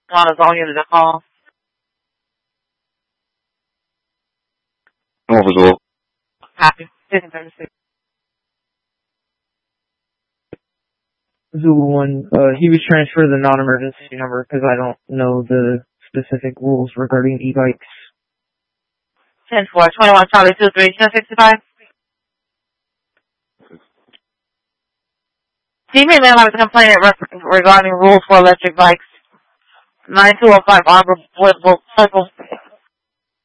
It's all unit to call. Officer. Copy. 1536. Zulu 1, he was transferred the non-emergency number because I don't know the specific rules regarding e-bikes. 10-4, 21 Charlie 23, 1065. Female man has a complaint regarding rules for electric bikes. 9205 Arbor Wood Circle.